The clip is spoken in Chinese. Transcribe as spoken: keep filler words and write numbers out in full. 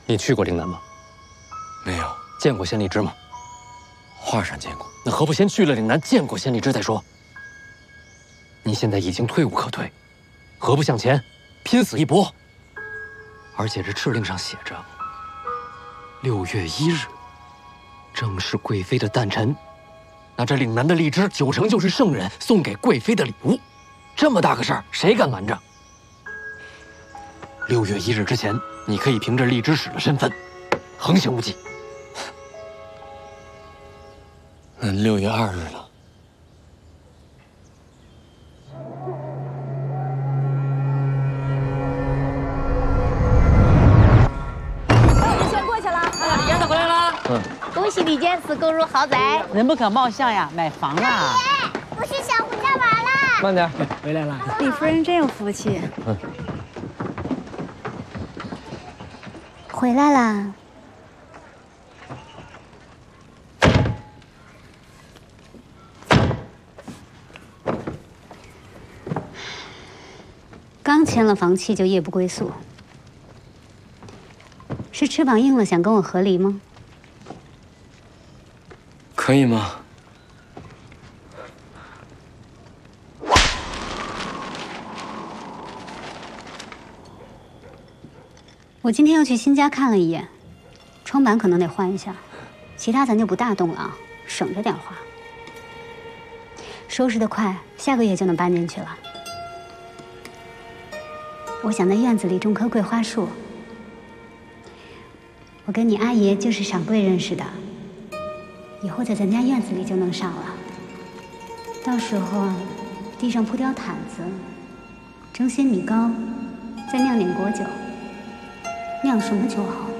你去过岭南吗？ 没有。 见过仙荔枝吗？ 画上见过。 那何不先去了岭南，见过仙荔枝再说？你现在已经退无可退，何不向前，拼死一搏？而且这敕令上写着，六月一日，正是贵妃的诞辰。那这岭南的荔枝，九成就是圣人送给贵妃的礼物。这么大个事儿，谁敢拦着？六月一日之前，你可以凭着荔枝使的身份，横行无忌。 那六月二日呢？ 我先过去了。 燕子回来啦！ 嗯。 恭喜李坚持购入豪宅， 人不可貌相呀，买房啦！ 我是想回家玩啦。 慢点， 回来了。 李夫人真有福气。 嗯。 回来啦。 刚签了房契就夜不归宿，是翅膀硬了想跟我和离吗？ 可以吗？ 我今天又去新家看了一眼，窗板可能得换一下，其他咱就不大动了啊，省着点花。收拾得快，下个月就能搬进去了。我想在院子里种棵桂花树。我跟你阿爷就是赏桂认识的，以后在咱家院子里就能赏了。到时候地上铺条毯子，蒸些米糕，再酿点果酒，酿什么酒好？